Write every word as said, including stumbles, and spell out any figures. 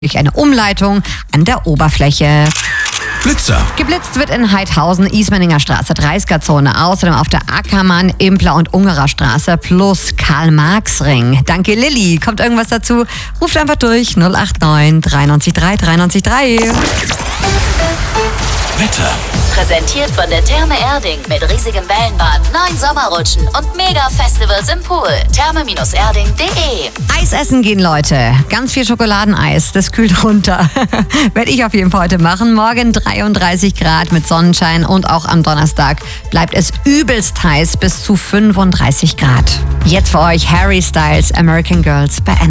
durch eine Umleitung an der Oberfläche. Blitzer. Geblitzt wird in Heidhausen, Ismaninger Straße, dreißiger-Zone, außerdem auf der Ackermann, Impler und Ungerer Straße plus Karl-Marx-Ring. Danke Lilly. Kommt irgendwas dazu? Ruft einfach durch null acht neun drei neun drei drei neun drei. Wetter. Präsentiert von der Therme Erding mit riesigem Wellenbad, neun Sommerrutschen und Mega-Festivals im Pool. therme Erding punkt de. Eis essen gehen, Leute. Ganz viel Schokoladeneis, das kühlt runter. Werde ich auf jeden Fall heute machen. Morgen dreiunddreißig Grad mit Sonnenschein und auch am Donnerstag bleibt es übelst heiß bis zu fünfunddreißig Grad. Jetzt für euch Harry Styles, American Girls bei N